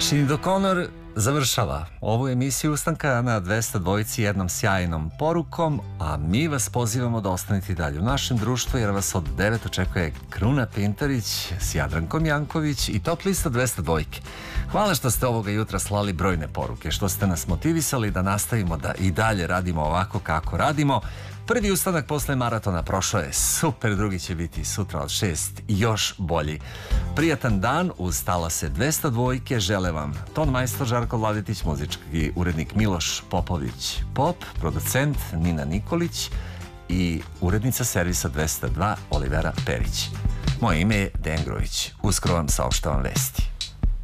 Sinead O'Connor završava ovu emisiju ustanka na 202 jednom sjajnom porukom, a mi vas pozivamo da ostanete dalje u našem društvu, jer vas od 9 očekuje Kruna Pintarić s Jadrankom Janković i Top lista 202. Hvala što ste ovoga jutra slali brojne poruke, što ste nas motivisali da nastavimo da i dalje radimo ovako kako radimo. Prvi ustanak posle maratona prošao je super, drugi će biti sutra od 6 još bolji. Prijatan dan uz talase 202. Žele vam ton majstor Žarko Vladetić, muzički urednik Miloš Popović Pop, producent Nina Nikolić i urednica servisa 202 Olivera Perić. Moje ime je Dejan Grujić. Uskoro vam saopštavam vesti.